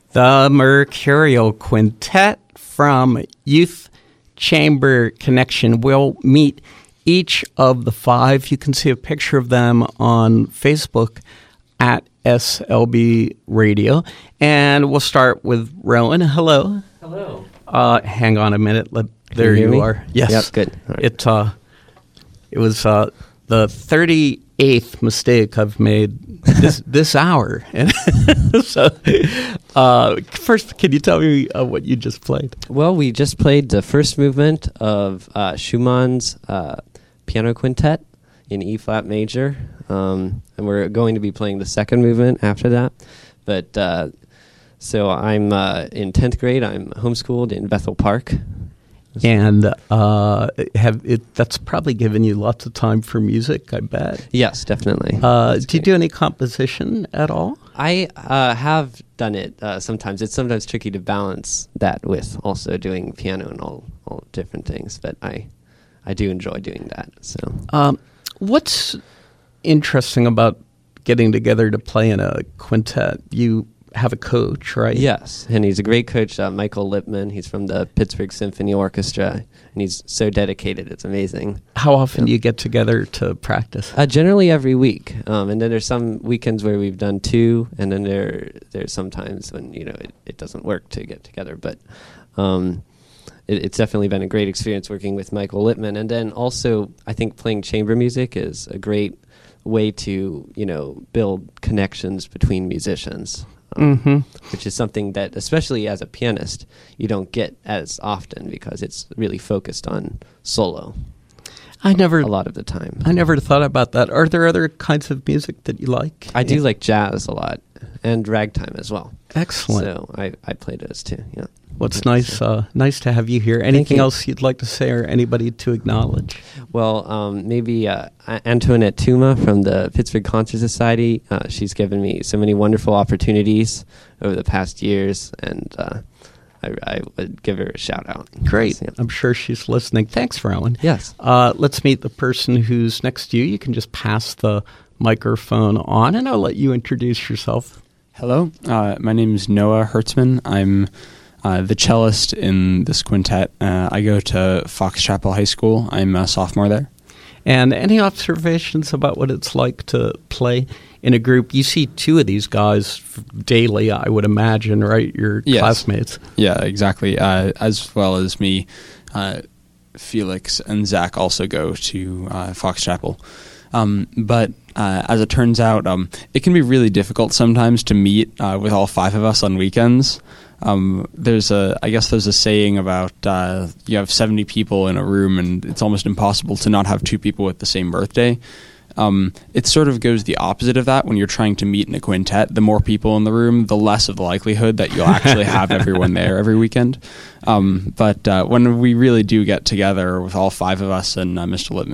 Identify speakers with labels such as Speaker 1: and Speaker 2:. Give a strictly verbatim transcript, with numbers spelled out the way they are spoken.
Speaker 1: The Mercurial Quintet from Youth Chamber Connection will meet each of the five. You can see a picture of them on Facebook at S L B Radio. And we'll start with Rowan. Hello.
Speaker 2: Hello.
Speaker 1: Uh, hang on a minute. Let, there
Speaker 2: you,
Speaker 1: you
Speaker 2: me?
Speaker 1: are. Yes.
Speaker 2: Yep, good. Right.
Speaker 1: It, uh, it was uh, the thirty-eighth mistake I've made this this hour. And so, uh, first, can you tell me uh, what you just played?
Speaker 2: Well, we just played the first movement of uh, Schumann's uh, Piano Quintet in E-flat major, um, and we're going to be playing the second movement after that. But uh, so I'm uh, in tenth grade. I'm homeschooled in Bethel Park.
Speaker 1: And uh, have it, that's probably given you lots of time for music, I bet.
Speaker 2: Yes, definitely.
Speaker 1: Uh, do you do any composition at all?
Speaker 2: I uh, have done it uh, sometimes. It's sometimes tricky to balance that with also doing piano and all, all different things, but I I do enjoy doing that. So,
Speaker 1: um, what's interesting about getting together to play in a quintet? You have a coach, right?
Speaker 2: Yes, and he's a great coach, uh, Michael Lipman. He's from the Pittsburgh Symphony Orchestra, and he's so dedicated. It's amazing.
Speaker 1: How often
Speaker 2: Yeah.
Speaker 1: do you get together to practice?
Speaker 2: Uh, generally every week, um, and then there's some weekends where we've done two, and then there there's some times when you know it, it doesn't work to get together. But um, it, it's definitely been a great experience working with Michael Lipman, and then also I think playing chamber music is a great way to you know build connections between musicians. Um,
Speaker 1: mm-hmm.
Speaker 2: Which is something that, especially as a pianist, you don't get as often because it's really focused on solo.
Speaker 1: I never,
Speaker 2: a lot of the time.
Speaker 1: I never thought about that. Are there other kinds of music that you like?
Speaker 2: I do like jazz a lot and ragtime as well.
Speaker 1: Excellent.
Speaker 2: So I, I play those too. Yeah.
Speaker 1: Well, it's nice, uh, nice to have you here. Anything
Speaker 2: you.
Speaker 1: else you'd like to say or anybody to acknowledge?
Speaker 2: Well, um, maybe uh, Antoinette Tuma from the Pittsburgh Concert Society. Uh, she's given me so many wonderful opportunities over the past years, and uh, I, I would give her a shout out.
Speaker 1: Great.
Speaker 2: Yeah.
Speaker 1: I'm sure she's listening. Thanks, Rowan.
Speaker 2: Yes.
Speaker 1: Uh, let's meet the person who's next to you. You can just pass the microphone on, and I'll let you introduce yourself.
Speaker 3: Hello. Uh, my name is Noah Hertzman. I'm uh, the cellist in this quintet. Uh, I go to Fox Chapel High School. I'm a sophomore there.
Speaker 1: And any observations about what it's like to play in a group? You see two of these guys daily, I would imagine, right? Your
Speaker 3: Yes.
Speaker 1: classmates.
Speaker 3: Yeah, exactly. Uh, as well as me, uh, Felix and Zach also go to uh, Fox Chapel. Um, but uh, as it turns out, um, it can be really difficult sometimes to meet uh, with all five of us on weekends. Um, there's a, I guess there's a saying about uh, you have seventy people in a room, and it's almost impossible to not have two people with the same birthday. Um, it sort of goes the opposite of that when you're trying to meet in a quintet. The more people in the room, the less of the likelihood that you'll actually have everyone there every weekend. Um, but uh, when we really do get together with all five of us and uh, Mister Lippman,